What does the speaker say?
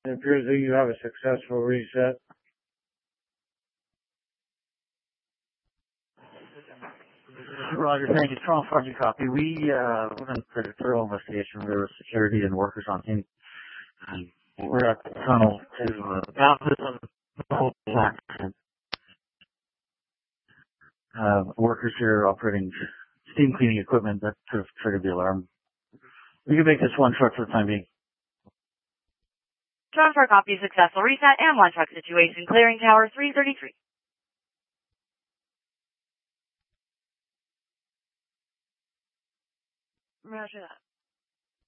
It appears that you have a successful reset. Roger, thank you. Strong Sergeant copy. We're going to put a thorough investigation. There was security and workers on scene. We're at the tunnel to baptism, the whole accident. Workers here operating steam cleaning equipment that could have triggered the alarm. We can make this one short for the time being. Strong for copy, successful reset and one truck situation, clearing tower 333. Roger that.